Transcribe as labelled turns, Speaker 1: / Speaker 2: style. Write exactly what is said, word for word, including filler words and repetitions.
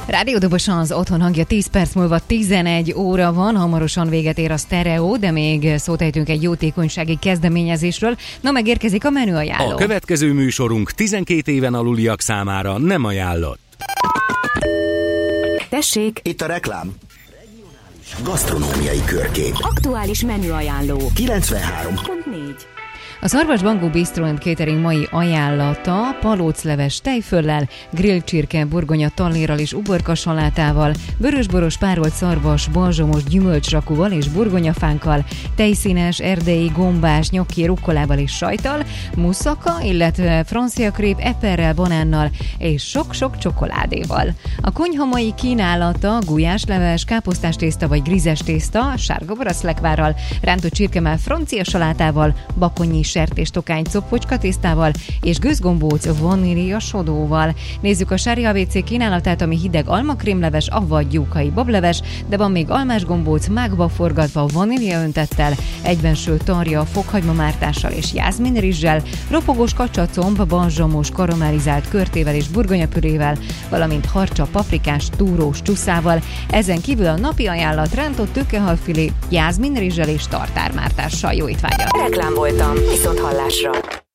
Speaker 1: Rádió Dobosan az otthon hangja, tíz perc múlva tizenegy óra van, hamarosan véget ér a sztereó, de még szót ejtünk egy jótékonysági kezdeményezésről. Na, megérkezik a menüajánló.
Speaker 2: A következő műsorunk tizenkét éven aluliak számára nem ajánlott.
Speaker 3: Tessék!
Speaker 4: Itt a reklám. Gasztronómiai körkép.
Speaker 3: Aktuális menüajánló.
Speaker 4: kilencvenhárom
Speaker 3: pont négy.
Speaker 1: A Szarvas Bangó Bistro and Catering mai ajánlata palócleves tejföllel, grillcsirke, burgonya tallérral és uborka salátával, vörösboros párolt szarvas, balzsamos gyümölcsrakúval és burgonyafánkkal, tejszínes, erdélyi, gombás, nyokki, rukkolával és sajttal, muszaka, illetve francia krép eperrel, banánnal és sok-sok csokoládéval. A konyha mai kínálata gulyásleves, káposztás tészta vagy grízes tészta, sárga baraszlekvárral, rántott csirkemell francia salátával, bakonyi sertés tokány coppocska tésztával és gőzgombóc vanília sodóval. Nézzük a Sári á vé cé kínálatát, ami hideg almakrémleves, avagy gyókai bableves, de van még almás gombóc mágba forgatva vanília öntettel, egyben sült tarja fokhagymamártással és jászminrizssel, ropogós kacsacomb balzsamos karamellizált körtével és burgonyapürével, valamint harcsa paprikás túrós csuszával. Ezen kívül a napi ajánlat rántott tőkehalfilé jászminrizssel és tartármártással. Jó étvágyat!
Speaker 3: Reklám voltam. Viszont hallásra.